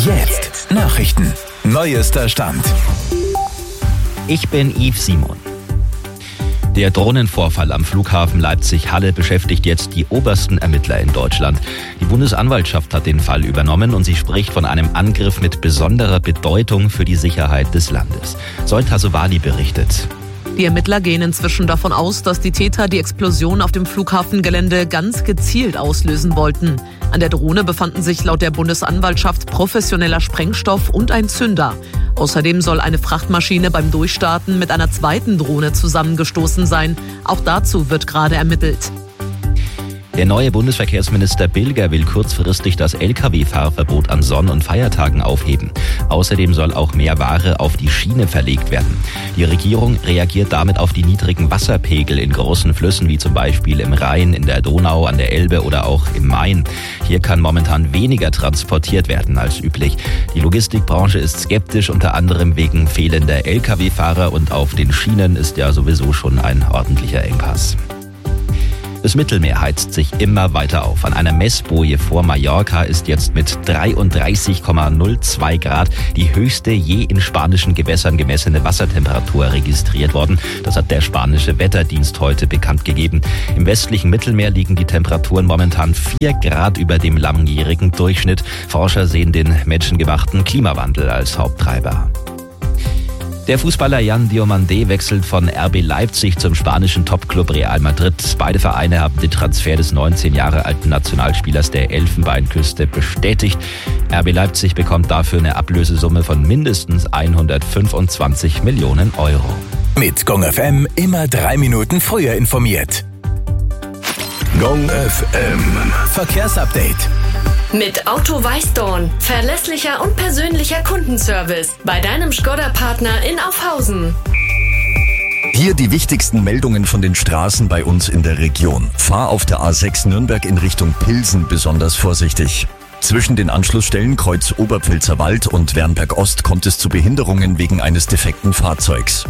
Jetzt Nachrichten. Neuester Stand. Ich bin Yves Simon. Der Drohnenvorfall am Flughafen Leipzig-Halle beschäftigt jetzt die obersten Ermittler in Deutschland. Die Bundesanwaltschaft hat den Fall übernommen und sie spricht von einem Angriff mit besonderer Bedeutung für die Sicherheit des Landes. Zoe Tassovali berichtet. Die Ermittler gehen inzwischen davon aus, dass die Täter die Explosion auf dem Flughafengelände ganz gezielt auslösen wollten. An der Drohne befanden sich laut der Bundesanwaltschaft professioneller Sprengstoff und ein Zünder. Außerdem soll eine Frachtmaschine beim Durchstarten mit einer zweiten Drohne zusammengestoßen sein. Auch dazu wird gerade ermittelt. Der neue Bundesverkehrsminister Bilger will kurzfristig das Lkw-Fahrverbot an Sonn- und Feiertagen aufheben. Außerdem soll auch mehr Ware auf die Schiene verlegt werden. Die Regierung reagiert damit auf die niedrigen Wasserpegel in großen Flüssen, wie zum Beispiel im Rhein, in der Donau, an der Elbe oder auch im Main. Hier kann momentan weniger transportiert werden als üblich. Die Logistikbranche ist skeptisch, unter anderem wegen fehlender Lkw-Fahrer, und auf den Schienen ist ja sowieso schon ein ordentlicher Engpass. Das Mittelmeer heizt sich immer weiter auf. An einer Messboje vor Mallorca ist jetzt mit 33,02 Grad die höchste je in spanischen Gewässern gemessene Wassertemperatur registriert worden. Das hat der spanische Wetterdienst heute bekannt gegeben. Im westlichen Mittelmeer liegen die Temperaturen momentan 4 Grad über dem langjährigen Durchschnitt. Forscher sehen den menschengemachten Klimawandel als Haupttreiber. Der Fußballer Yan Diomandé wechselt von RB Leipzig zum spanischen Topclub Real Madrid. Beide Vereine haben den Transfer des 19 Jahre alten Nationalspielers der Elfenbeinküste bestätigt. RB Leipzig bekommt dafür eine Ablösesumme von mindestens 125 Millionen Euro. Mit Gong FM immer 3 Minuten früher informiert. Gong FM Verkehrsupdate. Mit Auto Weißdorn. Verlässlicher und persönlicher Kundenservice bei deinem Škoda-Partner in Aufhausen. Hier die wichtigsten Meldungen von den Straßen bei uns in der Region. Fahr auf der A6 Nürnberg in Richtung Pilsen besonders vorsichtig. Zwischen den Anschlussstellen Kreuz Oberpfälzer Wald und Wernberg Ost kommt es zu Behinderungen wegen eines defekten Fahrzeugs.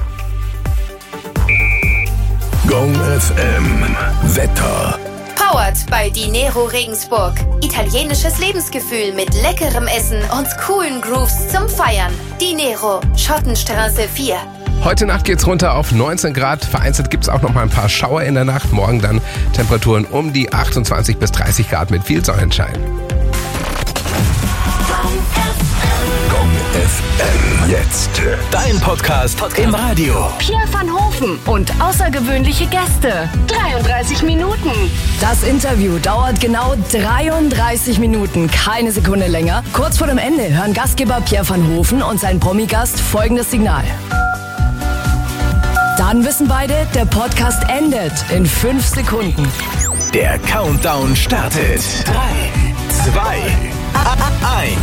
Gong FM Wetter. Powered bei Dinero Regensburg. Italienisches Lebensgefühl mit leckerem Essen und coolen Grooves zum Feiern. Dinero, Schottenstraße 4. Heute Nacht geht's runter auf 19 Grad. Vereinzelt gibt's auch noch mal ein paar Schauer in der Nacht. Morgen dann Temperaturen um die 28 bis 30 Grad mit viel Sonnenschein. Gong FM jetzt. Dein Podcast im Radio. Pierre van Hofen und außergewöhnliche Gäste. 33 Minuten. Das Interview dauert genau 33 Minuten, keine Sekunde länger. Kurz vor dem Ende hören Gastgeber Pierre van Hofen und sein Promi-Gast folgendes Signal. Dann wissen beide, der Podcast endet in 5 Sekunden. Der Countdown startet. 3, 2, 1.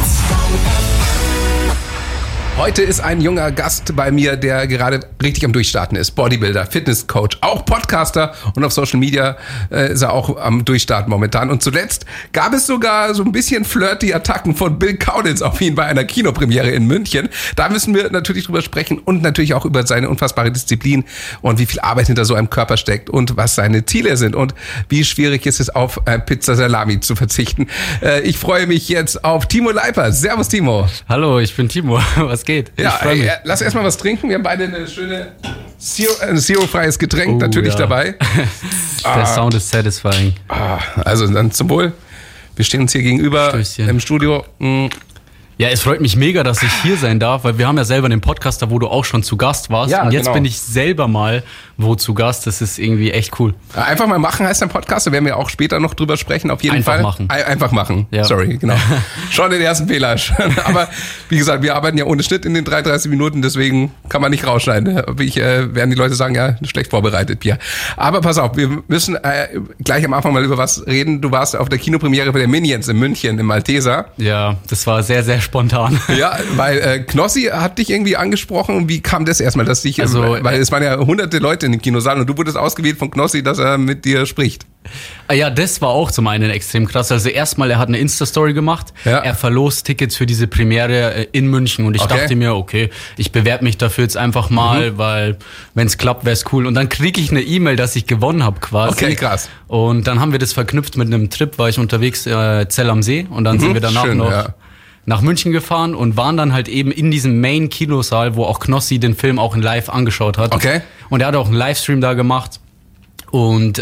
Heute ist ein junger Gast bei mir, der gerade richtig am Durchstarten ist. Bodybuilder, Fitnesscoach, auch Podcaster, und auf Social Media ist er auch am Durchstarten momentan. Und zuletzt gab es sogar so ein bisschen flirty Attacken von Bill Kaulitz auf ihn bei einer Kinopremiere in München. Da müssen wir natürlich drüber sprechen und natürlich auch über seine unfassbare Disziplin und wie viel Arbeit hinter so einem Körper steckt und was seine Ziele sind und wie schwierig ist es, auf Pizza Salami zu verzichten. Ich freue mich jetzt auf Timo Leiper. Servus, Timo. Hallo, ich bin Timo. Was geht? Ja, lass erstmal was trinken. Wir haben beide eine schöne Zero-freies Getränk natürlich dabei. Der Sound ist satisfying. Also dann zum Wohl. Wir stehen uns hier gegenüber Stößchen. Im Studio. Ja, es freut mich mega, dass ich hier sein darf, weil wir haben ja selber einen Podcaster, wo du auch schon zu Gast warst. Ja, und jetzt genau. bin ich selber mal wo zu Gast. Das ist irgendwie echt cool. Einfach mal machen heißt dein Podcast. Da werden wir auch später noch drüber sprechen. Auf jeden Fall. Einfach machen. Ja. Sorry, genau. Schon den ersten Fehler. Aber wie gesagt, wir arbeiten ja ohne Schnitt in den 33 Minuten. Deswegen kann man nicht rausschneiden. Werden die Leute sagen, ja, schlecht vorbereitet, Pierre. Aber pass auf, wir müssen gleich am Anfang mal über was reden. Du warst auf der Kinopremiere bei der Minions in München, im Malteser. Ja, das war sehr, sehr spontan. Ja, weil Knossi hat dich irgendwie angesprochen. Wie kam das erstmal, dass dich, weil es waren ja hunderte Leute in dem Kinosaal und du wurdest ausgewählt von Knossi, dass er mit dir spricht. Ja, das war auch zum einen extrem krass. Also erstmal, er hat eine Insta-Story gemacht. Ja. Er verlost Tickets für diese Premiere in München und ich dachte mir, okay, ich bewerbe mich dafür jetzt einfach mal, weil wenn es klappt, wäre es cool. Und dann kriege ich eine E-Mail, dass ich gewonnen habe quasi. Okay, krass. Und dann haben wir das verknüpft mit einem Trip, war ich unterwegs Zell am See und dann sind wir danach nach München gefahren und waren dann halt eben in diesem Main-Kinosaal, wo auch Knossi den Film auch in live angeschaut hat. Okay. Und er hat auch einen Livestream da gemacht. Und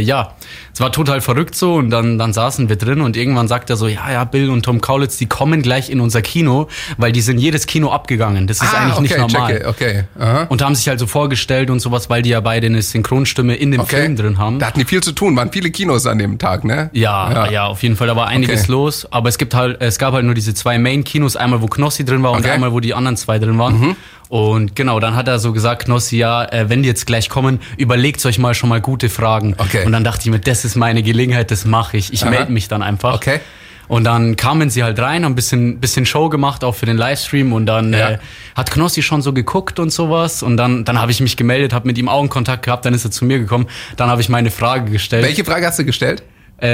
es war total verrückt so und dann saßen wir drin und irgendwann sagt er so, ja, Bill und Tom Kaulitz, die kommen gleich in unser Kino, weil die sind jedes Kino abgegangen. Das ist eigentlich nicht normal. Okay. Aha. Und haben sich halt so vorgestellt und sowas, weil die ja beide eine Synchronstimme in dem Film drin haben. Da hatten die viel zu tun, waren viele Kinos an dem Tag, ne? Ja, auf jeden Fall, da war einiges los. Aber es gab halt nur diese 2 Main-Kinos, einmal wo Knossi drin war und einmal wo die anderen 2 drin waren. Mhm. Und genau, dann hat er so gesagt, Knossi, wenn die jetzt gleich kommen, überlegt euch mal schon mal gute Fragen. Okay. Und dann dachte ich mir, das ist meine Gelegenheit, das mache ich. Ich melde mich dann einfach. Okay. Und dann kamen sie halt rein, haben ein bisschen Show gemacht, auch für den Livestream. Und dann hat Knossi schon so geguckt und sowas. Und dann habe ich mich gemeldet, habe mit ihm Augenkontakt gehabt, dann ist er zu mir gekommen. Dann habe ich meine Frage gestellt. Welche Frage hast du gestellt?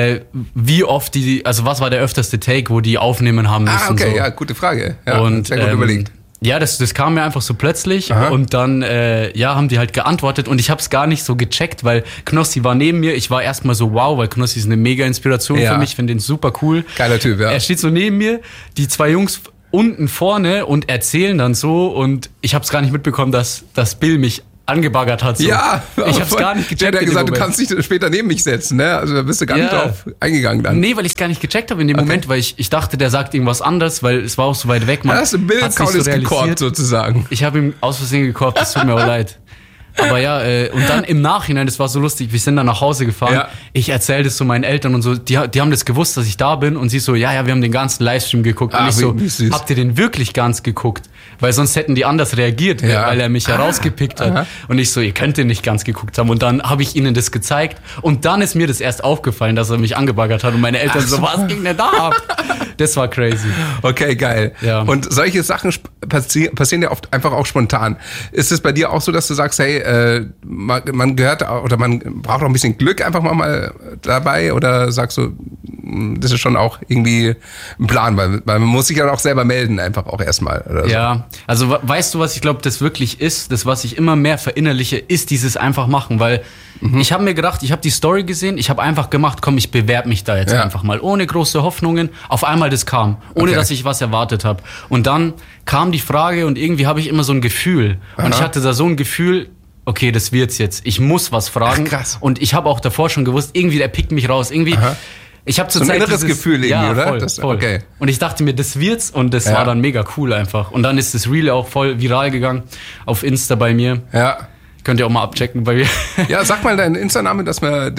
Wie oft also was war der öfterste Take, wo die aufnehmen haben müssen? Okay, so. Ja, gute Frage. Ja, und, sehr gut überlegt. Ja, das kam mir einfach so plötzlich. Aha. Und dann haben die halt geantwortet und ich habe es gar nicht so gecheckt, weil Knossi war neben mir. Ich war erstmal so wow, weil Knossi ist eine mega Inspiration für mich, finde den super cool. Geiler Typ, ja. Er steht so neben mir, die 2 Jungs unten vorne und erzählen dann so und ich habe es gar nicht mitbekommen, dass Bill mich angebaggert hat. So. Ja, ich hab's gar nicht gecheckt. Der hat gesagt, du kannst dich später neben mich setzen, ne? Also da bist du gar nicht drauf eingegangen dann. Nee, weil ich es gar nicht gecheckt habe in dem Moment, weil ich dachte, der sagt irgendwas anderes, weil es war auch so weit weg. Man hast du Bill Kaulitz gekorbt sozusagen. Ich habe ihm aus Versehen gekorbt, das tut mir auch leid. Aber und dann im Nachhinein, das war so lustig, wir sind dann nach Hause gefahren, ich erzähle das so meinen Eltern und so, die haben das gewusst, dass ich da bin und sie so, ja, wir haben den ganzen Livestream geguckt und ich so, habt ihr den wirklich ganz geguckt? Weil sonst hätten die anders reagiert, weil er mich herausgepickt hat. Und ich so, ihr könnt den nicht ganz geguckt haben. Und dann habe ich ihnen das gezeigt und dann ist mir das erst aufgefallen, dass er mich angebaggert hat und meine Eltern so, was ging denn da ab? Das war crazy. Okay, geil. Ja. Und solche Sachen passieren ja oft einfach auch spontan. Ist es bei dir auch so, dass du sagst, hey, man gehört oder man braucht auch ein bisschen Glück einfach mal dabei oder sagst du, das ist schon auch irgendwie ein Plan, weil man muss sich ja auch selber melden einfach auch erstmal. Oder so. Ja, also weißt du, was ich glaube, das wirklich ist, das, was ich immer mehr verinnerliche, ist dieses einfach machen, weil ich habe mir gedacht, ich habe die Story gesehen, ich habe einfach gemacht, komm, ich bewerbe mich da jetzt einfach mal, ohne große Hoffnungen, auf einmal das kam, ohne dass ich was erwartet habe. Und dann kam die Frage und irgendwie habe ich immer so ein Gefühl und ich hatte da so ein Gefühl, okay, das wird's jetzt, ich muss was fragen. Ach, krass. Und ich habe auch davor schon gewusst, irgendwie, der pickt mich raus, irgendwie... Ich habe zur Zeit ein inneres Gefühl irgendwie, oder? Voll. Okay. Und ich dachte mir, das wird's und das war dann mega cool einfach. Und dann ist das Reel auch voll viral gegangen auf Insta bei mir. Ja. Könnt ihr auch mal abchecken bei mir. Ja, sag mal deinen Insta-Namen, dass wir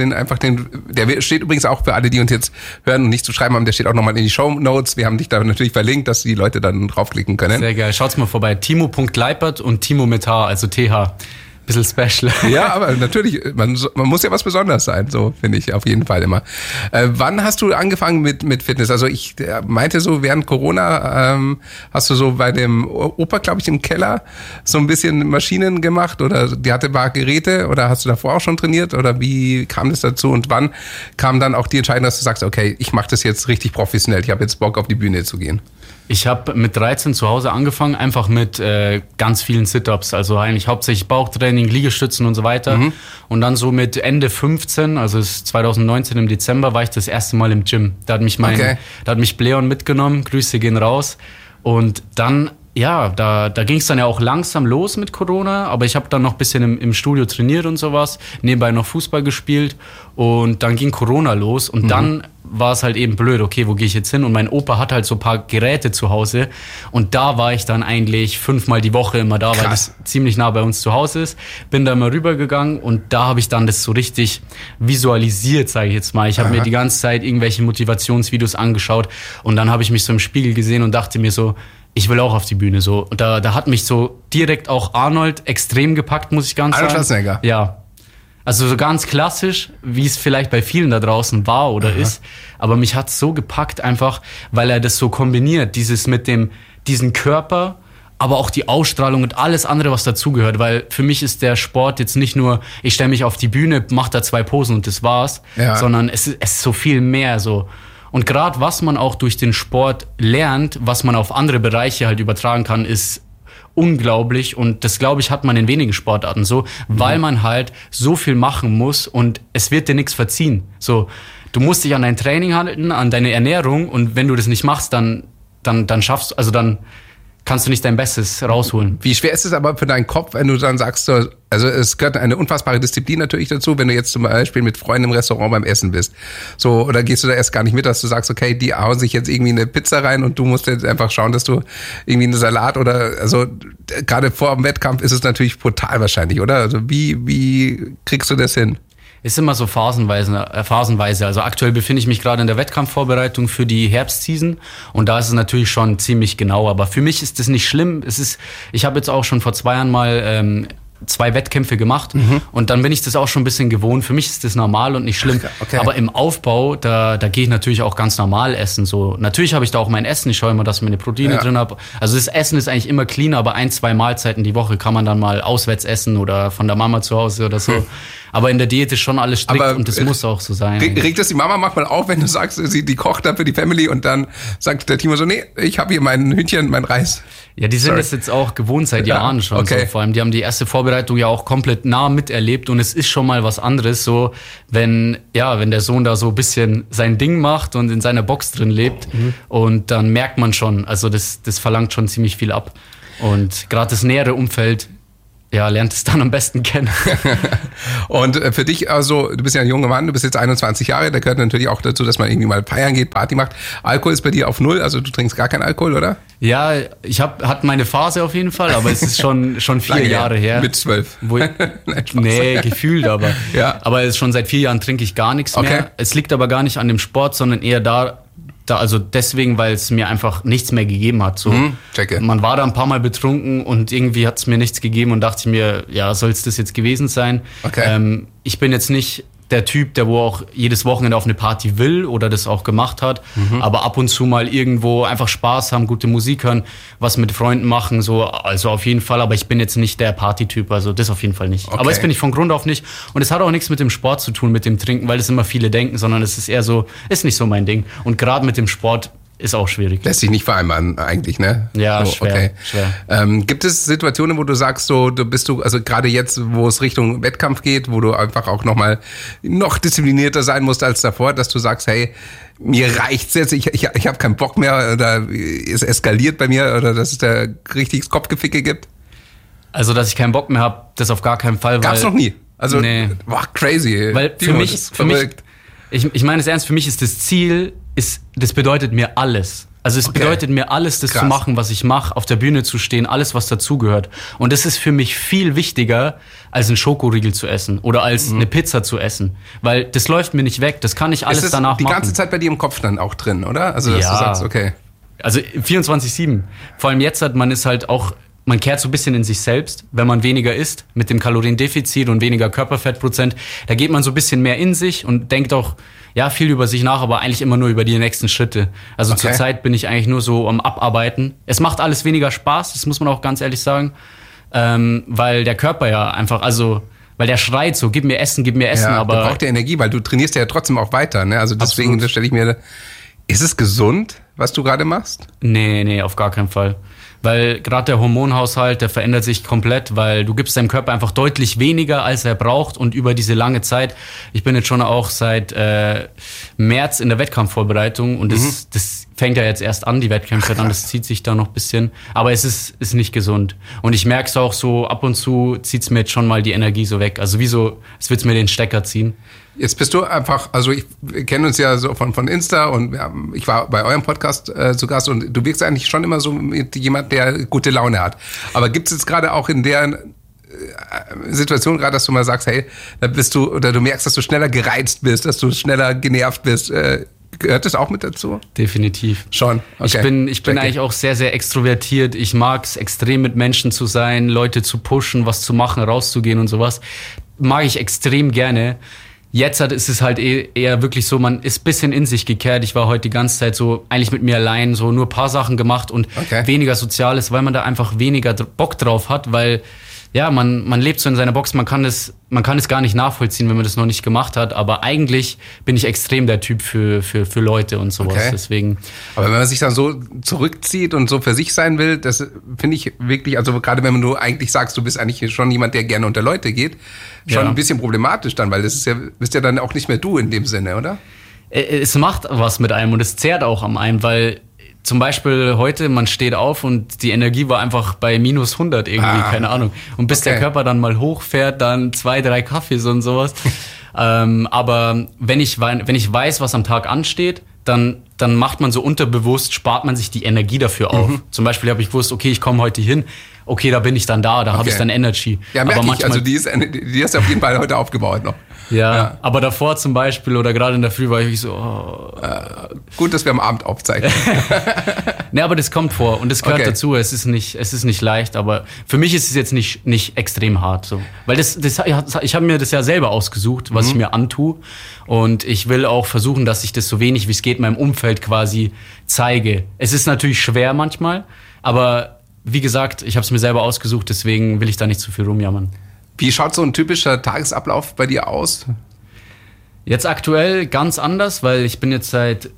der steht übrigens auch für alle, die uns jetzt hören und nicht zu schreiben haben, der steht auch nochmal in die Shownotes. Wir haben dich da natürlich verlinkt, dass die Leute dann draufklicken können. Sehr geil. Schaut's mal vorbei. Timo.Leipert und Timo mit H, also TH. Bisschen special. Ja, aber natürlich, man muss ja was Besonderes sein, so finde ich auf jeden Fall immer. Wann hast du angefangen mit Fitness? Also ich meinte so, während Corona hast du so bei dem Opa, glaube ich, im Keller so ein bisschen Maschinen gemacht oder die hatte ein paar Geräte oder hast du davor auch schon trainiert oder wie kam das dazu und wann kam dann auch die Entscheidung, dass du sagst, okay, ich mache das jetzt richtig professionell, ich habe jetzt Bock auf die Bühne zu gehen? Ich habe mit 13 zu Hause angefangen, einfach mit ganz vielen Sit-Ups, also eigentlich hauptsächlich Bauchtraining, Liegestützen und so weiter. Und dann so mit Ende 15, also 2019 im Dezember, war ich das erste Mal im Gym. Da hat mich Bleon mitgenommen, Grüße gehen raus. Und dann, da ging es dann ja auch langsam los mit Corona, aber ich habe dann noch ein bisschen im Studio trainiert und sowas, nebenbei noch Fußball gespielt und dann ging Corona los und dann war es halt eben blöd, okay, wo gehe ich jetzt hin? Und mein Opa hat halt so ein paar Geräte zu Hause und da war ich dann eigentlich 5-mal die Woche immer da, weil das ziemlich nah bei uns zu Hause ist. Bin da immer rübergegangen und da habe ich dann das so richtig visualisiert, sage ich jetzt mal. Ich habe mir die ganze Zeit irgendwelche Motivationsvideos angeschaut und dann habe ich mich so im Spiegel gesehen und dachte mir so, ich will auch auf die Bühne so. Und da hat mich so direkt auch Arnold extrem gepackt, muss ich ganz sagen. Arnold Schwarzenegger? Ja. Also so ganz klassisch, wie es vielleicht bei vielen da draußen war oder ist. Aber mich hat's so gepackt einfach, weil er das so kombiniert. Diesen Körper, aber auch die Ausstrahlung und alles andere, was dazugehört. Weil für mich ist der Sport jetzt nicht nur, ich stelle mich auf die Bühne, mache da 2 Posen und das war's. Ja. Sondern es ist so viel mehr so. Und gerade was man auch durch den Sport lernt, was man auf andere Bereiche halt übertragen kann, ist unglaublich. Und das, glaube ich, hat man in wenigen Sportarten so, weil man halt so viel machen muss und es wird dir nichts verziehen. So, du musst dich an dein Training halten, an deine Ernährung und wenn du das nicht machst, dann dann schaffst du, also dann kannst du nicht dein Bestes rausholen. Wie schwer ist es aber für deinen Kopf, wenn du dann sagst, also es gehört eine unfassbare Disziplin natürlich dazu, wenn du jetzt zum Beispiel mit Freunden im Restaurant beim Essen bist. So, oder gehst du da erst gar nicht mit, dass du sagst, okay, die hauen sich jetzt irgendwie eine Pizza rein und du musst jetzt einfach schauen, dass du irgendwie einen Salat oder, also gerade vor dem Wettkampf ist es natürlich brutal wahrscheinlich, oder? Also wie kriegst du das hin? Ist immer so phasenweise. Also aktuell befinde ich mich gerade in der Wettkampfvorbereitung für die Herbstseason und da ist es natürlich schon ziemlich genau. Aber für mich ist das nicht schlimm. Ich habe jetzt auch schon vor 2 Jahren mal 2 Wettkämpfe gemacht und dann bin ich das auch schon ein bisschen gewohnt. Für mich ist das normal und nicht schlimm. Okay. Aber im Aufbau, da gehe ich natürlich auch ganz normal essen. So, natürlich habe ich da auch mein Essen. Ich schaue immer, dass ich meine Proteine drin habe. Also das Essen ist eigentlich immer clean, aber 1-2 Mahlzeiten die Woche kann man dann mal auswärts essen oder von der Mama zu Hause oder so. Aber in der Diät ist schon alles strikt und das muss auch so sein. Regt das die Mama manchmal auf, wenn du sagst, die kocht dann für die Family und dann sagt der Timo so, nee, ich habe hier mein Hühnchen, mein Reis. Ja, die sind das jetzt auch gewohnt seit Jahren schon. Okay. So. Vor allem, die haben die erste Vorbereitung ja auch komplett nah miterlebt und es ist schon mal was anderes, so wenn der Sohn da so ein bisschen sein Ding macht und in seiner Box drin lebt und dann merkt man schon, also das verlangt schon ziemlich viel ab. Und gerade das nähere Umfeld, lernt es dann am besten kennen. Und für dich, also du bist ja ein junger Mann, du bist jetzt 21 Jahre, da gehört natürlich auch dazu, dass man irgendwie mal feiern geht, Party macht. Alkohol ist bei dir auf 0, also du trinkst gar keinen Alkohol, oder? Ja, ich hatte meine Phase auf jeden Fall, aber es ist schon 4 Jahre her. Mit 12. Nee, gefühlt aber. Ja. Aber schon seit 4 Jahren trinke ich gar nichts mehr. Es liegt aber gar nicht an dem Sport, sondern eher also deswegen, weil es mir einfach nichts mehr gegeben hat. So, man war da ein paar Mal betrunken und irgendwie hat es mir nichts gegeben und dachte mir, soll es das jetzt gewesen sein? Okay. Ich bin jetzt nicht der Typ, der wo auch jedes Wochenende auf eine Party will oder das auch gemacht hat, aber ab und zu mal irgendwo einfach Spaß haben, gute Musik hören, was mit Freunden machen, so, also auf jeden Fall, aber ich bin jetzt nicht der Partytyp, also das auf jeden Fall nicht. Okay. Aber das bin ich von Grund auf nicht und es hat auch nichts mit dem Sport zu tun, mit dem Trinken, weil das immer viele denken, sondern es ist eher so, ist nicht so mein Ding und gerade mit dem Sport ist auch schwierig. Lässt sich nicht vereinbaren eigentlich, ne? Ja, so, schwer. Gibt es Situationen, wo du sagst, so, also gerade jetzt, wo es Richtung Wettkampf geht, wo du einfach auch noch disziplinierter sein musst als davor, dass du sagst, hey, mir reicht's jetzt, ich habe keinen Bock mehr oder es eskaliert bei mir oder dass es da richtiges Kopfgeficke gibt? Also, dass ich keinen Bock mehr habe, das auf gar keinen Fall. Gab's noch nie? Also, boah, crazy. Weil für mich, ich meine es ernst, für mich ist das Ziel, das bedeutet mir alles. Also es bedeutet mir alles, das zu machen, was ich mache, auf der Bühne zu stehen, alles, was dazugehört. Und das ist für mich viel wichtiger, als einen Schokoriegel zu essen oder als eine Pizza zu essen. Weil das läuft mir nicht weg, das kann ich alles danach machen. Die ganze Zeit bei dir im Kopf dann auch drin, oder? Also dass du sagst, okay. Also 24/7. Vor allem jetzt man kehrt so ein bisschen in sich selbst, wenn man weniger isst, mit dem Kaloriendefizit und weniger Körperfettprozent. Da geht man so ein bisschen mehr in sich und denkt auch, viel über sich nach, aber eigentlich immer nur über die nächsten Schritte. Also zurzeit bin ich eigentlich nur so am Abarbeiten. Es macht alles weniger Spaß, das muss man auch ganz ehrlich sagen, weil der Körper ja einfach, weil der schreit so, gib mir Essen, aber... der braucht ja Energie, weil du trainierst ja trotzdem auch weiter, ne? Also deswegen stelle ich mir, ist es gesund, was du gerade machst? Nee, auf gar keinen Fall. Weil gerade der Hormonhaushalt, der verändert sich komplett, weil du gibst deinem Körper einfach deutlich weniger, als er braucht und über diese lange Zeit. Ich bin jetzt schon auch seit März in der Wettkampfvorbereitung und das fängt ja jetzt erst an, die Wettkämpfe, dann das zieht sich da noch ein bisschen. Aber es ist nicht gesund. Und ich merke es auch so, ab und zu zieht es mir jetzt schon mal die Energie so weg. Also es wird mir den Stecker ziehen. Jetzt bist du einfach, also wir kennen uns ja so von Insta und ich war bei eurem Podcast zu Gast und du wirkst eigentlich schon immer so mit jemand, der gute Laune hat. Aber gibt es jetzt gerade auch in der Situation gerade, dass du mal sagst, hey, da bist du, oder du merkst, dass du schneller gereizt bist, dass du schneller genervt bist, gehört das auch mit dazu? Definitiv. Schon. Okay. Ich bin eigentlich auch sehr, sehr extrovertiert. Ich mag es extrem mit Menschen zu sein, Leute zu pushen, was zu machen, rauszugehen und sowas. Mag ich extrem gerne. Jetzt ist es halt eher wirklich so, man ist ein bisschen in sich gekehrt. Ich war heute die ganze Zeit so eigentlich mit mir allein, so nur ein paar Sachen gemacht und weniger Soziales, weil man da einfach weniger Bock drauf hat, weil man lebt so in seiner Box, man kann es gar nicht nachvollziehen, wenn man das noch nicht gemacht hat, aber eigentlich bin ich extrem der Typ für Leute und sowas, deswegen. Aber wenn man sich dann so zurückzieht und so für sich sein will, das finde ich wirklich, also gerade wenn du eigentlich sagst, du bist eigentlich schon jemand, der gerne unter Leute geht, schon ein bisschen problematisch dann, weil das bist ja dann auch nicht mehr du in dem Sinne, oder? Es macht was mit einem und es zehrt auch an einem, weil zum Beispiel heute, man steht auf und die Energie war einfach bei minus 100 irgendwie, keine Ahnung. Und bis der Körper dann mal hochfährt, dann 2, 3 Kaffees und sowas. Aber wenn ich weiß, was am Tag ansteht, dann macht man so unterbewusst, spart man sich die Energie dafür auf. Zum Beispiel habe ich gewusst, okay, ich komme heute hin, okay, da bin ich dann da habe ich dann Energy. Ja, merke ich, also die ist auf jeden Fall heute aufgebaut noch. Ja, aber davor zum Beispiel oder gerade in der Früh war ich so... gut, dass wir am Abend aufzeichnen. Ne, aber das kommt vor und das gehört dazu. Es ist nicht leicht, aber für mich ist es jetzt nicht extrem hart. So. Weil ich habe mir das ja selber ausgesucht, was ich mir antue. Und ich will auch versuchen, dass ich das so wenig wie es geht meinem Umfeld quasi zeige. Es ist natürlich schwer manchmal, aber wie gesagt, ich habe es mir selber ausgesucht, deswegen will ich da nicht zu viel rumjammern. Wie schaut so ein typischer Tagesablauf bei dir aus? Jetzt aktuell ganz anders, weil ich bin jetzt seit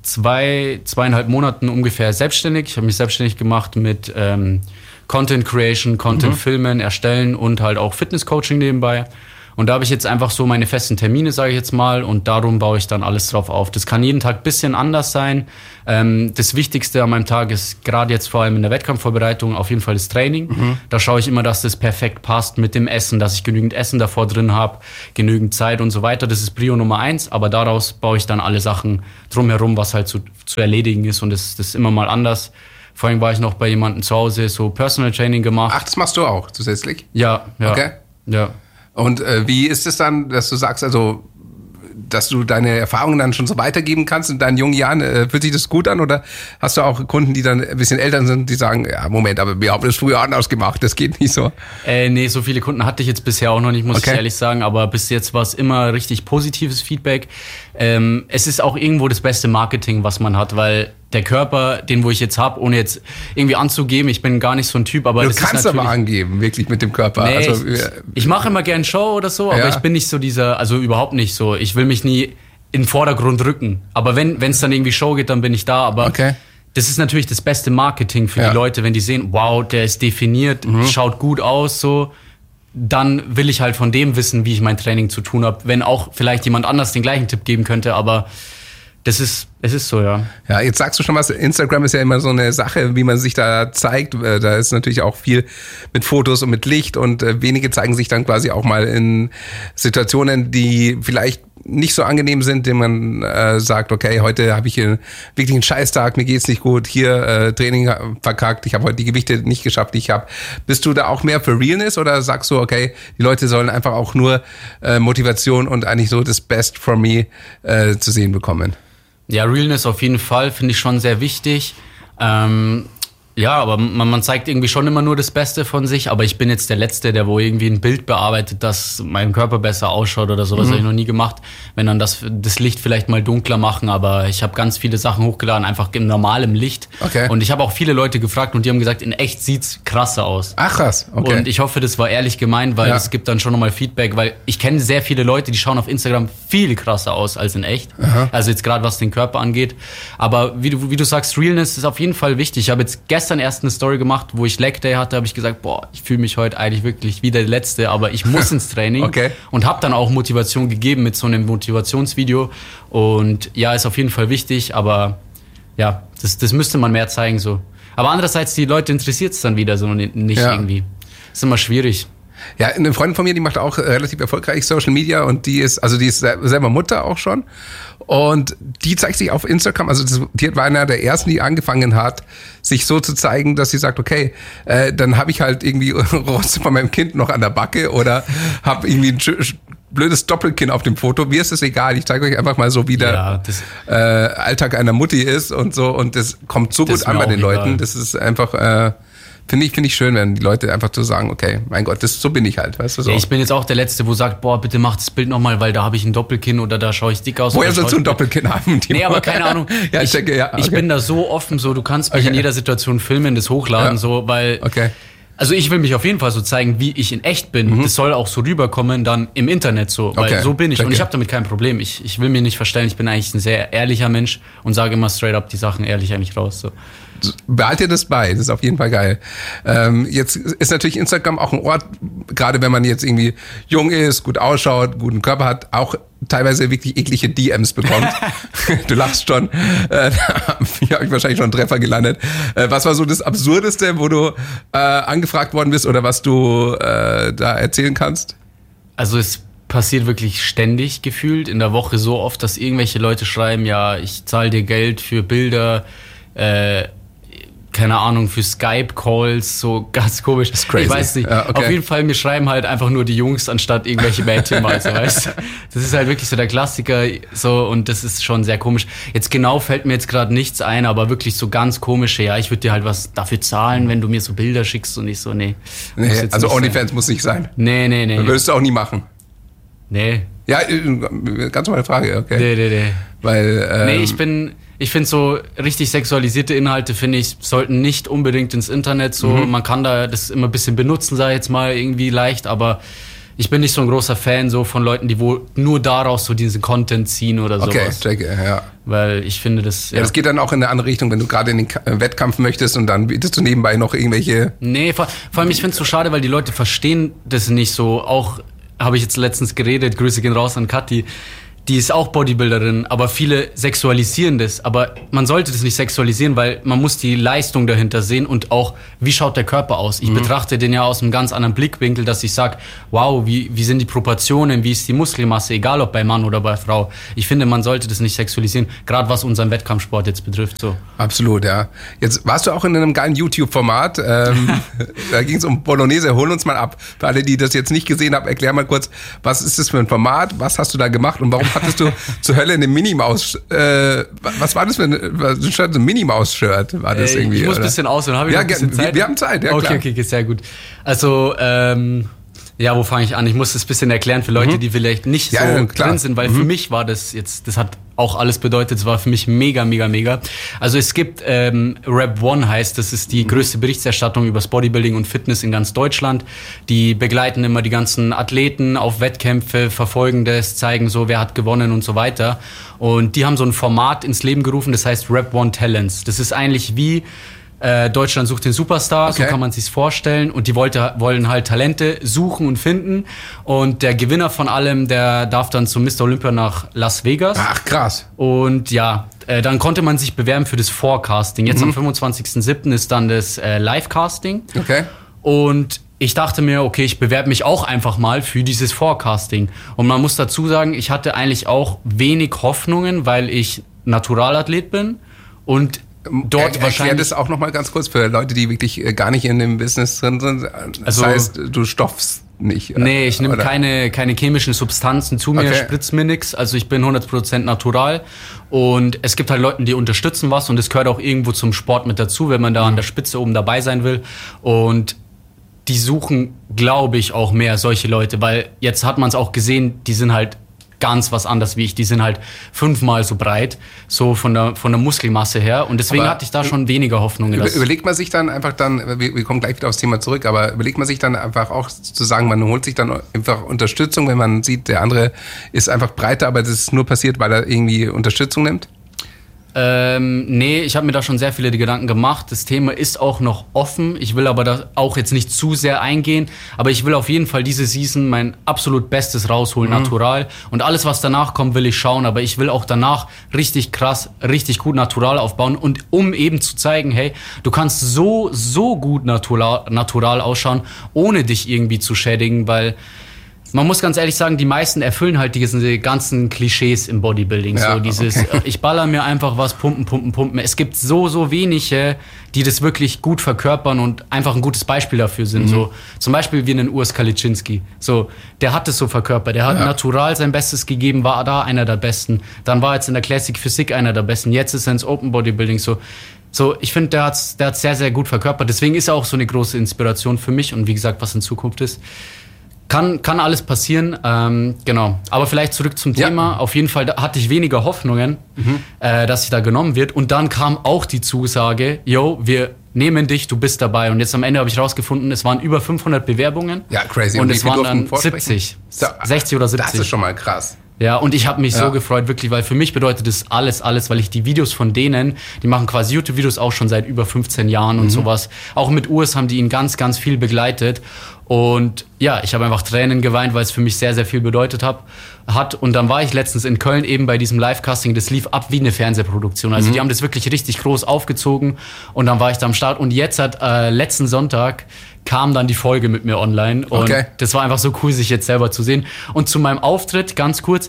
2,5 Monaten ungefähr selbstständig. Ich habe mich selbstständig gemacht mit Content Creation, Content Filmen, Erstellen und halt auch Fitness-Coaching nebenbei. Und da habe ich jetzt einfach so meine festen Termine, sage ich jetzt mal, und darum baue ich dann alles drauf auf. Das kann jeden Tag ein bisschen anders sein. Das Wichtigste an meinem Tag ist gerade jetzt vor allem in der Wettkampfvorbereitung auf jeden Fall das Training. Da schaue ich immer, dass das perfekt passt mit dem Essen, dass ich genügend Essen davor drin habe, genügend Zeit und so weiter. Das ist Prio Nummer 1, aber daraus baue ich dann alle Sachen drumherum, was halt zu erledigen ist, und das ist immer mal anders. Vorhin war ich noch bei jemandem zu Hause, so Personal Training gemacht. Ach, das machst du auch zusätzlich? Ja. Okay. Ja. Und wie ist es dann, dass du sagst, also, dass du deine Erfahrungen dann schon so weitergeben kannst in deinen jungen Jahren? Fühlt sich das gut an, oder hast du auch Kunden, die dann ein bisschen älter sind, die sagen, ja, Moment, aber wir haben das früher anders gemacht, das geht nicht so? Nee, so viele Kunden hatte ich jetzt bisher auch noch nicht, muss ich ehrlich sagen, aber bis jetzt war es immer richtig positives Feedback. Es ist auch irgendwo das beste Marketing, was man hat, weil der Körper, den wo ich jetzt habe, ohne jetzt irgendwie anzugeben, ich bin gar nicht so ein Typ, aber du das kannst ist aber angeben, wirklich mit dem Körper. Nee, also, ich mache immer gern Show oder so, aber ich bin nicht so also überhaupt nicht so. Ich will mich nie in den Vordergrund rücken. Aber wenn es dann irgendwie Show geht, dann bin ich da. Aber das ist natürlich das beste Marketing für die Leute, wenn die sehen, wow, der ist definiert, schaut gut aus, so. Dann will ich halt von dem wissen, wie ich mein Training zu tun habe. Wenn auch vielleicht jemand anders den gleichen Tipp geben könnte, aber es ist so, ja. Ja, jetzt sagst du schon was, Instagram ist ja immer so eine Sache, wie man sich da zeigt. Da ist natürlich auch viel mit Fotos und mit Licht, und wenige zeigen sich dann quasi auch mal in Situationen, die vielleicht nicht so angenehm sind, denen man sagt, okay, heute habe ich hier wirklich einen Scheißtag, mir geht's nicht gut, hier Training verkackt, ich habe heute die Gewichte nicht geschafft, die ich habe. Bist du da auch mehr für Realness, oder sagst du, okay, die Leute sollen einfach auch nur Motivation und eigentlich so das Best for me zu sehen bekommen? Ja, Realness auf jeden Fall, finde ich schon sehr wichtig. Ja, aber man zeigt irgendwie schon immer nur das Beste von sich, aber ich bin jetzt der Letzte, der wo irgendwie ein Bild bearbeitet, dass mein Körper besser ausschaut oder sowas, habe ich noch nie gemacht. Wenn dann das Licht vielleicht mal dunkler machen, aber ich habe ganz viele Sachen hochgeladen, einfach in normalem Licht. Okay. Und ich habe auch viele Leute gefragt und die haben gesagt, in echt sieht's krasser aus. Ach krass, okay. Und ich hoffe, das war ehrlich gemeint, weil es gibt dann schon nochmal Feedback, weil ich kenne sehr viele Leute, die schauen auf Instagram viel krasser aus als in echt. Aha. Also jetzt gerade was den Körper angeht. Aber wie du sagst, Realness ist auf jeden Fall wichtig. Ich habe jetzt gestern erst eine Story gemacht, wo ich Leg Day hatte, habe ich gesagt, boah, ich fühle mich heute eigentlich wirklich wie der Letzte, aber ich muss ins Training. Okay. Und habe dann auch Motivation gegeben mit so einem Motivationsvideo. Und ja, ist auf jeden Fall wichtig, aber ja, das müsste man mehr zeigen so. Aber andererseits, die Leute interessiert es dann wieder so nicht irgendwie. Ist immer schwierig. Ja, eine Freundin von mir, die macht auch relativ erfolgreich Social Media, und die ist selber Mutter auch schon, und die zeigt sich auf Instagram, also die war einer der ersten, die angefangen hat, sich so zu zeigen, dass sie sagt, okay, dann habe ich halt irgendwie Rotze von meinem Kind noch an der Backe oder habe irgendwie ein blödes Doppelkinn auf dem Foto. Mir ist es egal, ich zeige euch einfach mal so, wie der Alltag einer Mutti ist und so, und das kommt so gut an bei den Leuten. Das ist einfach Finde ich schön, wenn die Leute einfach so sagen, okay, mein Gott, so bin ich halt, weißt du so. Ja, ich bin jetzt auch der Letzte, wo sagt, boah, bitte mach das Bild nochmal, weil da habe ich ein Doppelkinn oder da schaue ich dick aus. Woher sollst du ein Doppelkinn haben? Nee, aber keine Ahnung. Ich bin da so offen, so, du kannst mich in jeder Situation filmen, das hochladen, so, weil... Okay. Also ich will mich auf jeden Fall so zeigen, wie ich in echt bin. Das soll auch so rüberkommen dann im Internet so, weil so bin ich. Und ich habe damit kein Problem. Ich will mir nicht verstellen, ich bin eigentlich ein sehr ehrlicher Mensch und sage immer straight up die Sachen ehrlich eigentlich raus. So. Behalte dir das bei, das ist auf jeden Fall geil. Jetzt ist natürlich Instagram auch ein Ort, gerade wenn man jetzt irgendwie jung ist, gut ausschaut, guten Körper hat, auch teilweise wirklich eklige DMs bekommt. Du lachst schon. Hier habe ich wahrscheinlich schon einen Treffer gelandet. Was war so das Absurdeste, wo du angefragt worden bist oder was du da erzählen kannst? Also es passiert wirklich ständig gefühlt in der Woche so oft, dass irgendwelche Leute schreiben, ja, ich zahle dir Geld für Bilder, keine Ahnung, für Skype-Calls, so ganz komisch. Das ist crazy. Ich weiß nicht. Ja, okay. Auf jeden Fall, mir schreiben halt einfach nur die Jungs, anstatt irgendwelche Mädchen mal, so, weißt du? Das ist halt wirklich so der Klassiker, so, und das ist schon sehr komisch. Jetzt genau fällt mir jetzt gerade nichts ein, aber wirklich so ganz komische, ja, ich würde dir halt was dafür zahlen, wenn du mir so Bilder schickst und ich so, nee. Also OnlyFans muss nicht sein. Nee. Würdest du auch nie machen? Nee. Ja, ganz normale Frage, okay. Nee. Weil, Ich finde so richtig sexualisierte Inhalte, finde ich, sollten nicht unbedingt ins Internet so. Man kann da das immer ein bisschen benutzen, sag ich jetzt mal, irgendwie leicht, aber ich bin nicht so ein großer Fan so von Leuten, die wohl nur daraus so diesen Content ziehen oder sowas. Okay, checke, ja. Weil ich finde das... Ja, das geht dann auch in eine andere Richtung, wenn du gerade in den Wettkampf möchtest und dann bietest du nebenbei noch irgendwelche... Nee, vor allem ich finde es so schade, weil die Leute verstehen das nicht so. Auch habe ich jetzt letztens geredet, Grüße gehen raus an Kathi, die ist auch Bodybuilderin, aber viele sexualisieren das. Aber man sollte das nicht sexualisieren, weil man muss die Leistung dahinter sehen und auch, wie schaut der Körper aus. Ich betrachte den ja aus einem ganz anderen Blickwinkel, dass ich sage, wow, wie sind die Proportionen, wie ist die Muskelmasse, egal ob bei Mann oder bei Frau. Ich finde, man sollte das nicht sexualisieren, gerade was unseren Wettkampfsport jetzt betrifft. So. Absolut, ja. Jetzt warst du auch in einem geilen YouTube-Format. Da ging es um Bolognese. Hol uns mal ab. Für alle, die das jetzt nicht gesehen haben, erklär mal kurz, was ist das für ein Format, was hast du da gemacht und warum hattest du zur Hölle eine Minimaus, was war das für ein Shirt, ein Minimaus-Shirt war das irgendwie? Ich muss ein bisschen ausholen, habe ich noch ein bisschen Zeit? Wir haben Zeit, ja klar. Okay, sehr gut. Also, ja, wo fange ich an? Ich muss das ein bisschen erklären für Leute, die vielleicht nicht so drin sind, weil für mich war das jetzt, das hat auch alles bedeutet, es war für mich mega. Also es gibt, Rep One heißt, das ist die größte Berichterstattung über das Bodybuilding und Fitness in ganz Deutschland. Die begleiten immer die ganzen Athleten auf Wettkämpfe, verfolgen das, zeigen so, wer hat gewonnen und so weiter. Und die haben so ein Format ins Leben gerufen, das heißt Rep One Talents. Das ist eigentlich wie Deutschland sucht den Superstar, so kann man sich's vorstellen. Und die wollen halt Talente suchen und finden. Und der Gewinner von allem, der darf dann zum Mr. Olympia nach Las Vegas. Ach, krass. Und ja, dann konnte man sich bewerben für das Forecasting. Jetzt am 25.07. ist dann das Livecasting. Okay. Und ich dachte mir, okay, ich bewerbe mich auch einfach mal für dieses Forecasting. Und man muss dazu sagen, ich hatte eigentlich auch wenig Hoffnungen, weil ich Naturalathlet bin und dort wahrscheinlich... Erklär das auch nochmal ganz kurz für Leute, die wirklich gar nicht in dem Business drin sind. Das heißt, du stopfst nicht. Nee, ich nehme keine chemischen Substanzen zu mir, spritz mir nix. Also ich bin 100% natural. Und es gibt halt Leute, die unterstützen was und es gehört auch irgendwo zum Sport mit dazu, wenn man da an der Spitze oben dabei sein will. Und die suchen, glaube ich, auch mehr solche Leute, weil jetzt hat man es auch gesehen, die sind halt ganz was anderes wie ich. Die sind halt 5-mal so breit, so von der Muskelmasse her. Und deswegen hatte ich da schon weniger Hoffnungen. Überlegt man sich dann einfach wir kommen gleich wieder aufs Thema zurück, aber überlegt man sich dann einfach auch zu sagen, man holt sich dann einfach Unterstützung, wenn man sieht, der andere ist einfach breiter, aber das ist nur passiert, weil er irgendwie Unterstützung nimmt? Nee, ich habe mir da schon sehr viele Gedanken gemacht. Das Thema ist auch noch offen. Ich will aber da auch jetzt nicht zu sehr eingehen. Aber ich will auf jeden Fall diese Season mein absolut Bestes rausholen, natural. Und alles, was danach kommt, will ich schauen. Aber ich will auch danach richtig krass, richtig gut natural aufbauen. Und um eben zu zeigen, hey, du kannst so gut natural ausschauen, ohne dich irgendwie zu schädigen, weil... Man muss ganz ehrlich sagen, die meisten erfüllen halt diese ganzen Klischees im Bodybuilding. Ja, so dieses, ich baller mir einfach was, pumpen. Es gibt so wenige, die das wirklich gut verkörpern und einfach ein gutes Beispiel dafür sind. So, zum Beispiel wie einen Urs Kaliczynski. So, der hat es so verkörpert. Der hat natural sein Bestes gegeben, war da einer der Besten. Dann war jetzt in der Classic Physik einer der Besten. Jetzt ist er ins Open Bodybuilding so. So, ich finde, der hat's sehr, sehr gut verkörpert. Deswegen ist er auch so eine große Inspiration für mich. Und wie gesagt, was in Zukunft ist. Kann alles passieren, genau. Aber vielleicht zurück zum Thema. Auf jeden Fall hatte ich weniger Hoffnungen, dass ich da genommen wird. Und dann kam auch die Zusage, wir nehmen dich, du bist dabei. Und jetzt am Ende habe ich rausgefunden, es waren über 500 Bewerbungen. Ja, crazy. Und es waren dann 60 oder 70. Das ist schon mal krass. Ja, und ich habe mich so gefreut, wirklich, weil für mich bedeutet das alles, weil ich die Videos von denen, die machen quasi YouTube-Videos auch schon seit über 15 Jahren und sowas. Auch mit Urs haben die ihn ganz, ganz viel begleitet. Und ja, ich habe einfach Tränen geweint, weil es für mich sehr, sehr viel bedeutet hat. Und dann war ich letztens in Köln eben bei diesem Live-Casting. Das lief ab wie eine Fernsehproduktion. Also die haben das wirklich richtig groß aufgezogen. Und dann war ich da am Start. Und jetzt letzten Sonntag kam dann die Folge mit mir online. Und das war einfach so cool, sich jetzt selber zu sehen. Und zu meinem Auftritt, ganz kurz,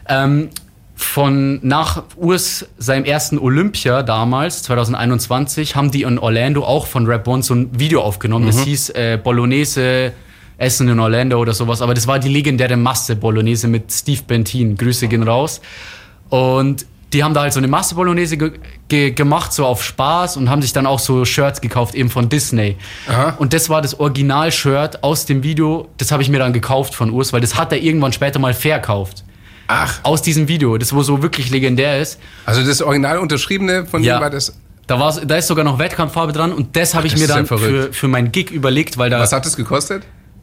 nach Urs seinem ersten Olympia damals, 2021, haben die in Orlando auch von Rap One so ein Video aufgenommen. Das hieß Bolognese Essen in Orlando oder sowas. Aber das war die legendäre Masse Bolognese mit Steve Bentin. Grüße gehen raus. Und die haben da halt so eine Masse Bolognese gemacht, so auf Spaß, und haben sich dann auch so Shirts gekauft, eben von Disney. Aha. Und das war das Original-Shirt aus dem Video. Das habe ich mir dann gekauft von Urs, weil das hat er irgendwann später mal verkauft. Ach. Aus diesem Video, das wo so wirklich legendär ist. Also das Original unterschriebene von ihm war das... Da ist sogar noch Wettkampffarbe dran, und das habe ich mir dann für meinen Gig überlegt, weil da... Was hat das gekostet?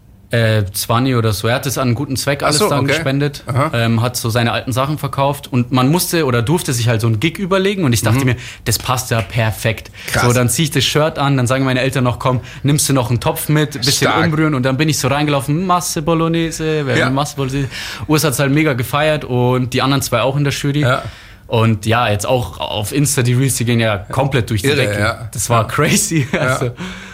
20 oder so. Er hat es an einen guten Zweck alles dann gespendet, hat so seine alten Sachen verkauft, und man musste oder durfte sich halt so einen Gig überlegen, und ich dachte mir, das passt ja perfekt. Krass. So, dann ziehe ich das Shirt an, dann sagen meine Eltern noch, komm, nimmst du noch einen Topf mit, bisschen umrühren, und dann bin ich so reingelaufen, Masse Bolognese. Urs hat es halt mega gefeiert, und die anderen zwei auch in der Jury. Ja. Und ja, jetzt auch auf Insta, die Reels, die gehen ja komplett durch die Decke. Ja. Das war crazy. Also,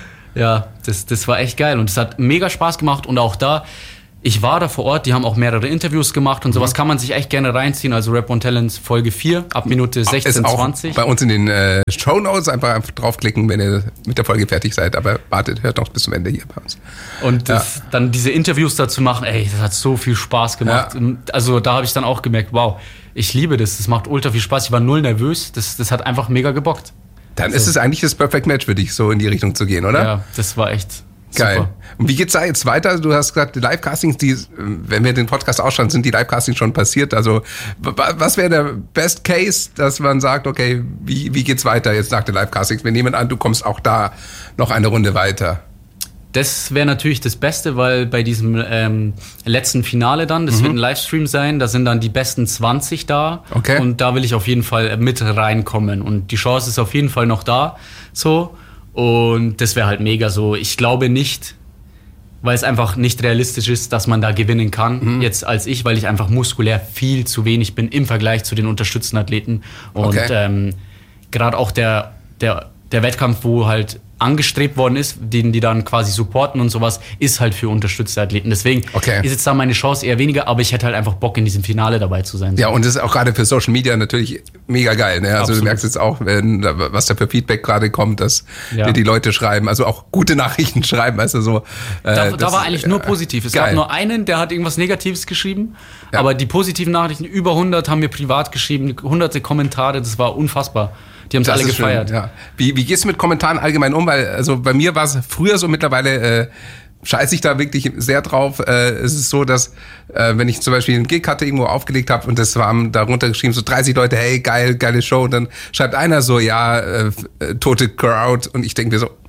ja, das war echt geil, und es hat mega Spaß gemacht. Und auch da, ich war da vor Ort, die haben auch mehrere Interviews gemacht und sowas, kann man sich echt gerne reinziehen. Also Rap One Talents Folge 4 ab Minute 16, 20. Bei uns in den Shownotes einfach draufklicken, wenn ihr mit der Folge fertig seid. Aber wartet, hört noch bis zum Ende hier bei uns. Und dann diese Interviews dazu machen, das hat so viel Spaß gemacht. Ja. Also da habe ich dann auch gemerkt, wow, ich liebe das macht ultra viel Spaß. Ich war null nervös, das hat einfach mega gebockt. Dann ist es eigentlich das Perfect Match für dich, so in die Richtung zu gehen, oder? Ja, das war echt geil. super. Und wie geht's da jetzt weiter? Du hast gesagt, die Live-Castings, wenn wir den Podcast ausschauen, sind die Live-Castings schon passiert. Also was wäre der Best Case, dass man sagt, okay, wie geht's weiter jetzt nach den Live-Castings? Wir nehmen an, du kommst auch da noch eine Runde weiter. Das wäre natürlich das Beste, weil bei diesem letzten Finale dann, das wird ein Livestream sein, da sind dann die besten 20 da. Okay. Und da will ich auf jeden Fall mit reinkommen. Und die Chance ist auf jeden Fall noch da. So. Und das wäre halt mega so. Ich glaube nicht, weil es einfach nicht realistisch ist, dass man da gewinnen kann, jetzt als ich, weil ich einfach muskulär viel zu wenig bin im Vergleich zu den unterstützten Athleten. Und gerade auch der Wettkampf, wo halt angestrebt worden ist, den die dann quasi supporten und sowas, ist halt für unterstützte Athleten. Deswegen ist jetzt da meine Chance eher weniger, aber ich hätte halt einfach Bock, in diesem Finale dabei zu sein. Ja, und das ist auch gerade für Social Media natürlich mega geil. Ne? Also Absolut. Du merkst jetzt auch, was da für Feedback gerade kommt, dass dir die Leute schreiben, also auch gute Nachrichten schreiben, weißt du so. Da war eigentlich nur positiv. Es gab nur einen, der hat irgendwas Negatives geschrieben, aber die positiven Nachrichten, über 100 haben mir privat geschrieben, hunderte Kommentare, das war unfassbar. Die haben es alle gefeiert. Schön, ja. Wie gehst du mit Kommentaren allgemein um? Weil also bei mir war es früher so, mittlerweile scheiße ich da wirklich sehr drauf. Es ist so, dass wenn ich zum Beispiel einen Gig hatte, irgendwo aufgelegt habe, und das waren darunter geschrieben, so 30 Leute, hey, geile Show. Und dann schreibt einer so, tote Crowd. Und ich denke mir so,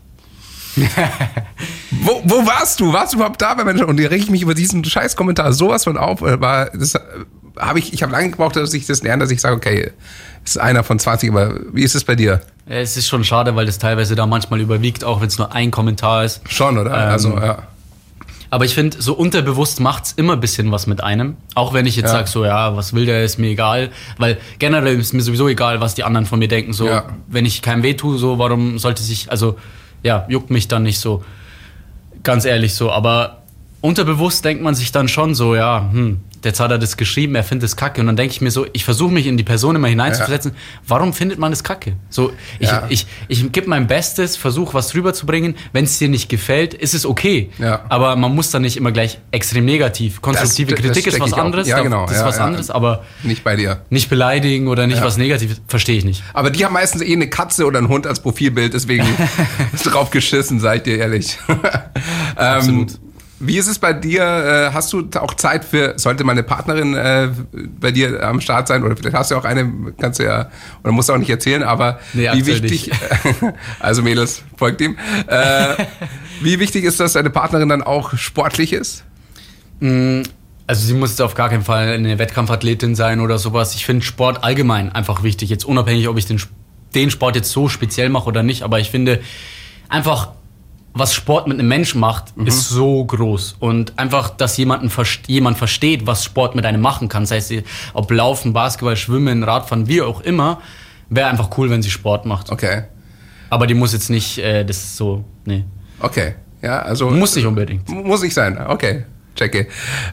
wo warst du? Warst du überhaupt da? Und die reg ich mich über diesen scheiß Kommentar sowas von auf. Ich habe lange gebraucht, dass ich das lerne, dass ich sage, okay, ist einer von 20, aber wie ist es bei dir? Es ist schon schade, weil das teilweise da manchmal überwiegt, auch wenn es nur ein Kommentar ist. Schon, oder? Aber ich finde, so unterbewusst macht's immer ein bisschen was mit einem. Auch wenn ich jetzt sage, so, was will der, ist mir egal. Weil generell ist mir sowieso egal, was die anderen von mir denken. So, wenn ich keinem weh tue, so, warum sollte juckt mich dann nicht so. Ganz ehrlich so. Aber unterbewusst denkt man sich dann schon so, jetzt hat er das geschrieben, er findet es kacke. Und dann denke ich mir so, ich versuche mich in die Person immer hineinzuversetzen. Warum findet man es kacke? So, ich gebe mein Bestes, versuche was rüberzubringen. Wenn es dir nicht gefällt, ist es okay. Ja. Aber man muss dann nicht immer gleich extrem negativ. Konstruktive Kritik ist was anderes. Ja, genau. Das ist was anderes, aber nicht bei dir. Nicht beleidigen oder nicht was Negatives, verstehe ich nicht. Aber die haben meistens eine Katze oder einen Hund als Profilbild, deswegen ist drauf geschissen, sag ich dir ehrlich. Absolut. Wie ist es bei dir? Hast du auch Zeit sollte mal eine Partnerin bei dir am Start sein? Oder vielleicht hast du auch eine, kannst du ja, oder musst du auch nicht erzählen, aber wie wichtig, also Mädels, folgt ihm. Wie wichtig ist das, dass deine Partnerin dann auch sportlich ist? Also sie muss jetzt auf gar keinen Fall eine Wettkampfathletin sein oder sowas. Ich finde Sport allgemein einfach wichtig. Jetzt unabhängig, ob ich den Sport jetzt so speziell mache oder nicht. Aber ich finde einfach, was Sport mit einem Menschen macht, ist so groß. Und einfach, dass jemand versteht, was Sport mit einem machen kann. Das heißt, ob Laufen, Basketball, Schwimmen, Radfahren, wie auch immer, wäre einfach cool, wenn sie Sport macht. Okay. Aber die muss jetzt nicht, das ist so, nee. Okay, ja, also... Muss nicht unbedingt. Muss nicht sein, okay. Checke.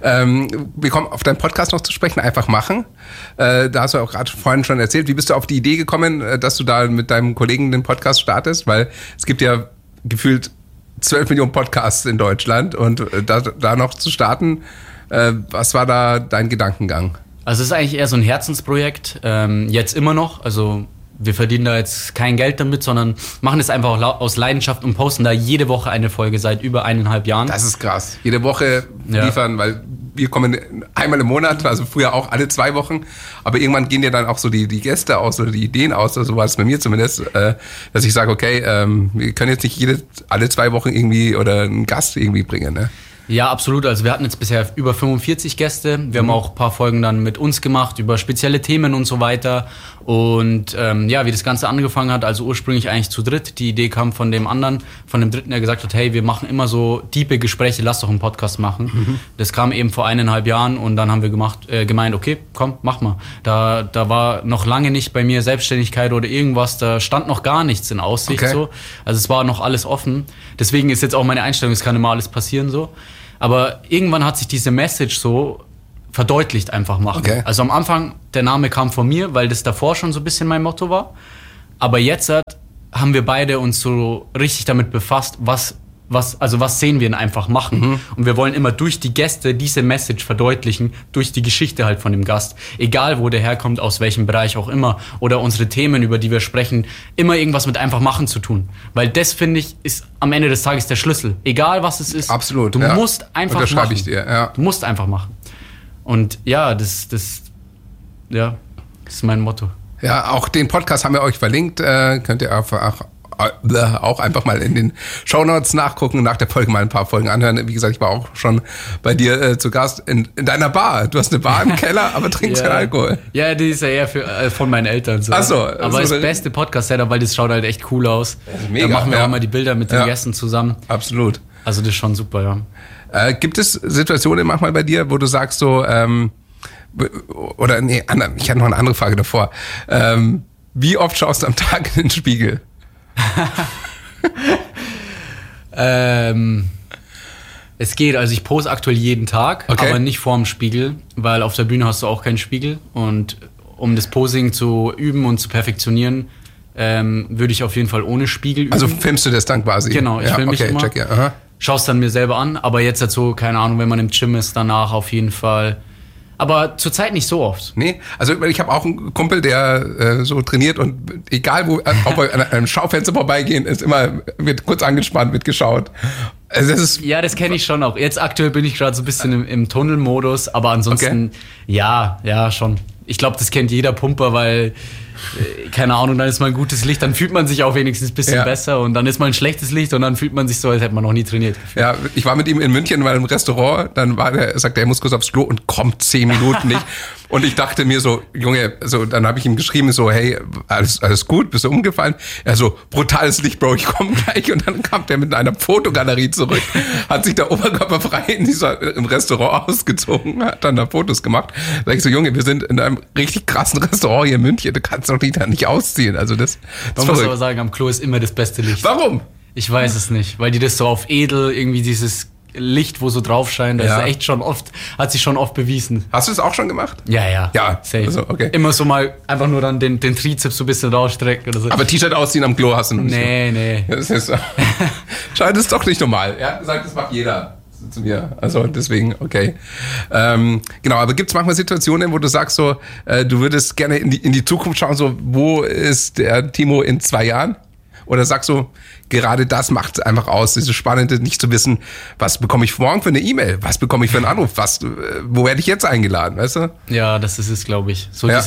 Wir kommen auf deinen Podcast noch zu sprechen, einfach machen. Da hast du auch gerade vorhin schon erzählt. Wie bist du auf die Idee gekommen, dass du da mit deinem Kollegen den Podcast startest? Weil es gibt ja gefühlt 12 Millionen Podcasts in Deutschland und da noch zu starten, was war da dein Gedankengang? Also es ist eigentlich eher so ein Herzensprojekt, jetzt immer noch. Also wir verdienen da jetzt kein Geld damit, sondern machen es einfach aus Leidenschaft und posten da jede Woche eine Folge seit über 1,5 Jahren. Das ist krass. Jede Woche liefern, weil wir kommen einmal im Monat, also früher auch alle 2 Wochen. Aber irgendwann gehen ja dann auch so die Gäste aus oder die Ideen aus. Also so war es bei mir zumindest, dass ich sage, okay, wir können jetzt nicht alle 2 Wochen irgendwie oder einen Gast irgendwie bringen, ne? Ja, absolut. Also wir hatten jetzt bisher über 45 Gäste. Wir haben auch ein paar Folgen dann mit uns gemacht über spezielle Themen und so weiter. Und wie das Ganze angefangen hat, also ursprünglich eigentlich zu dritt. Die Idee kam von dem Dritten, der gesagt hat, hey, wir machen immer so tiefe Gespräche, lass doch einen Podcast machen. Das kam eben vor 1,5 Jahren und dann haben wir gemeint, okay, komm, mach mal. Da war noch lange nicht bei mir Selbstständigkeit oder irgendwas, da stand noch gar nichts in Aussicht. Okay. So. Also es war noch alles offen. Deswegen ist jetzt auch meine Einstellung, es kann immer alles passieren so. Aber irgendwann hat sich diese Message so verdeutlicht einfach machen. Okay. Also am Anfang, der Name kam von mir, weil das davor schon so ein bisschen mein Motto war. Aber jetzt haben wir beide uns so richtig damit befasst, was sehen wir denn einfach machen. Und wir wollen immer durch die Gäste diese Message verdeutlichen, durch die Geschichte halt von dem Gast. Egal, wo der herkommt, aus welchem Bereich auch immer. Oder unsere Themen, über die wir sprechen, immer irgendwas mit einfach machen zu tun. Weil das, finde ich, ist am Ende des Tages der Schlüssel. Egal, was es ist. Absolut. Du musst einfach machen. Unterschreibe ich dir, ja. Du musst einfach machen. Und ja, das ist mein Motto. Ja, auch den Podcast haben wir euch verlinkt. Könnt ihr auch einfach mal in den Shownotes nachgucken, nach der Folge mal ein paar Folgen anhören. Wie gesagt, ich war auch schon bei dir zu Gast in deiner Bar. Du hast eine Bar im Keller, aber trinkst keinen Alkohol. Ja, die ist ja eher von meinen Eltern. So. Ach so. Aber das beste Podcast-Setup, weil das schaut halt echt cool aus. Mega, da machen wir auch mal die Bilder mit den Gästen zusammen. Absolut. Also das ist schon super, ja. Gibt es Situationen manchmal bei dir, wo du sagst so, ich hatte noch eine andere Frage davor. Wie oft schaust du am Tag in den Spiegel? Es geht, also ich pose aktuell jeden Tag, aber nicht vorm Spiegel, weil auf der Bühne hast du auch keinen Spiegel und um das Posing zu üben und zu perfektionieren, würde ich auf jeden Fall ohne Spiegel üben. Also filmst du das dann quasi? Genau, ich filme mich immer, schaust dann mir selber an, aber jetzt dazu, keine Ahnung, wenn man im Gym ist, danach auf jeden Fall. Aber zurzeit nicht so oft. Nee, also ich habe auch einen Kumpel, der so trainiert und egal wo, ob wir an einem Schaufenster vorbeigehen, wird kurz angespannt, wird geschaut. Also das kenne ich schon auch. Jetzt aktuell bin ich gerade so ein bisschen im Tunnelmodus, aber ansonsten, ja, schon. Ich glaube, das kennt jeder Pumper, weil, keine Ahnung, dann ist mal ein gutes Licht, dann fühlt man sich auch wenigstens ein bisschen besser und dann ist mal ein schlechtes Licht und dann fühlt man sich so, als hätte man noch nie trainiert. Ja, ich war mit ihm in München, war im Restaurant, dann sagt er muss kurz aufs Klo und kommt 10 Minuten nicht. Und ich dachte mir so, Junge, dann habe ich ihm geschrieben so, hey, alles gut, bist du umgefallen? Er so, brutales Licht, Bro, ich komme gleich. Und dann kam der mit einer Fotogalerie zurück, hat sich da oberkörperfrei im Restaurant ausgezogen, hat dann da Fotos gemacht. Sag ich so, Junge, wir sind in einem richtig krassen Restaurant hier in München, du kannst doch nicht ausziehen. Also das Man muss aber sagen, am Klo ist immer das beste Licht. Warum? Ich weiß es nicht, weil die das so auf edel, irgendwie dieses Licht, wo so drauf scheint, das ist echt hat sich schon oft bewiesen. Hast du es auch schon gemacht? Ja. Safe. Also, okay. Immer so mal einfach nur dann den Trizeps so ein bisschen rausstrecken oder so. Aber T-Shirt ausziehen am Klo hast du noch nicht. Nee. Das ist scheint es doch nicht normal. Er hat gesagt, das macht jeder zu mir. Also deswegen, okay. Genau, aber gibt es manchmal Situationen, wo du sagst so, du würdest gerne in die Zukunft schauen, so, wo ist der Timo in 2 Jahren? Oder sagst du, gerade das macht es einfach aus, dieses Spannende, nicht zu wissen, was bekomme ich morgen für eine E-Mail, was bekomme ich für einen Anruf, wo werde ich jetzt eingeladen, weißt du? Ja, das ist es, glaube ich. So dieses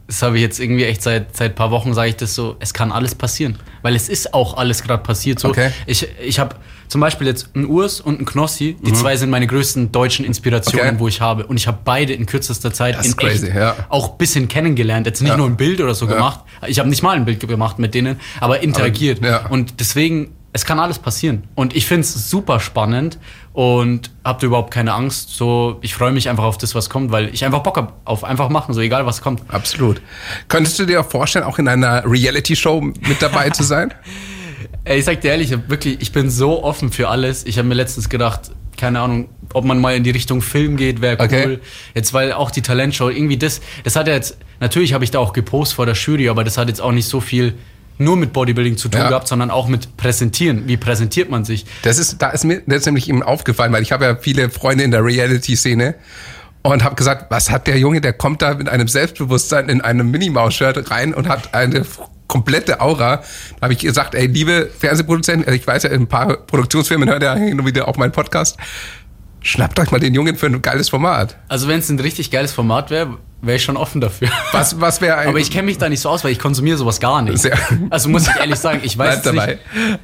das habe ich jetzt irgendwie echt seit ein paar Wochen, sage ich das so, es kann alles passieren. Weil es ist auch alles gerade passiert. So. Okay. Ich habe zum Beispiel jetzt einen Urs und einen Knossi, die zwei sind meine größten deutschen Inspirationen, wo ich habe. Und ich habe beide in kürzester Zeit in crazy, echt auch ein bisschen kennengelernt. Jetzt nicht nur ein Bild oder so gemacht. Ich habe nicht mal ein Bild gemacht mit denen, aber interagiert. Und deswegen, es kann alles passieren. Und ich finde es super spannend und habe überhaupt keine Angst. So, ich freue mich einfach auf das, was kommt, weil ich einfach Bock habe auf einfach machen, so egal was kommt. Absolut. Könntest du dir auch vorstellen, auch in einer Reality-Show mit dabei zu sein? Ey, ich sag dir ehrlich, ich bin so offen für alles. Ich habe mir letztens gedacht, keine Ahnung, ob man mal in die Richtung Film geht, wäre cool. Okay. Jetzt, weil auch die Talentshow, irgendwie das hat ja jetzt, natürlich habe ich da auch gepostet vor der Jury, aber das hat jetzt auch nicht so viel nur mit Bodybuilding zu tun gehabt, sondern auch mit Präsentieren. Wie präsentiert man sich? Da ist mir jetzt nämlich eben aufgefallen, weil ich habe ja viele Freunde in der Reality-Szene und habe gesagt, was hat der Junge, der kommt da mit einem Selbstbewusstsein in einem Minimaus-Shirt rein und hat eine komplette Aura. Da habe ich gesagt, ey, liebe Fernsehproduzenten, ich weiß ja, in ein paar Produktionsfirmen hört ja hin und wieder auch meinen Podcast, schnappt euch mal den Jungen für ein geiles Format. Also wenn es ein richtig geiles Format wäre ich schon offen dafür. Was wäre ein... Aber ich kenne mich da nicht so aus, weil ich konsumiere sowas gar nicht. Also muss ich ehrlich sagen, ich weiß es nicht.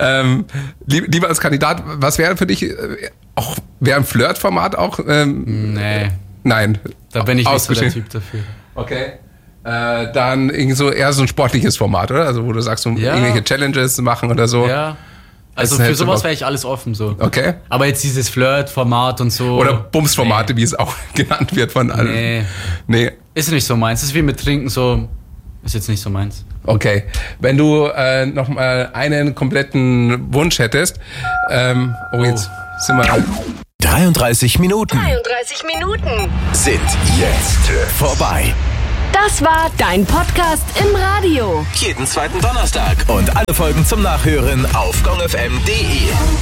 Lieber als Kandidat, was wäre für dich auch, wäre ein Flirtformat auch? Nee. Nein. Da bin ich nicht so der Typ dafür. Okay. Dann irgendwie so eher so ein sportliches Format, oder? Also wo du sagst, irgendwelche Challenges machen oder so. Ja. Also für sowas wäre ich alles offen so. Okay. Aber jetzt dieses Flirt-Format und so. Oder Bums-Formate, wie es auch genannt wird von allen. Nee. Ist nicht so meins. Das ist wie mit Trinken so. Ist jetzt nicht so meins. Okay. Wenn du noch mal einen kompletten Wunsch hättest. Jetzt sind wir... 33 Minuten. 33 Minuten sind jetzt vorbei. Das war dein Podcast im Radio. Jeden zweiten Donnerstag. Und alle Folgen zum Nachhören auf gongfm.de.